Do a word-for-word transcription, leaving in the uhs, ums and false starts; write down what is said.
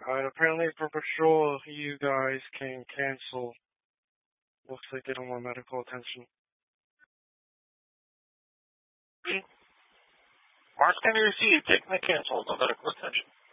Uh, apparently for patrol, you guys can cancel. Looks like they don't want medical attention. Mark can you receive, taking the cancel, no medical attention.